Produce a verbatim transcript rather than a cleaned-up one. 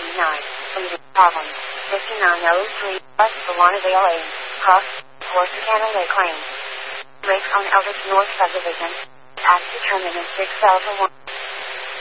seventy-nine. Engine problem. fifty-nine oh three. Bus for Warnerville Lane. Cross. Corsicana Lake Lane. Brakes on Eldridge North Subdivision. At the terminus six Alpha one.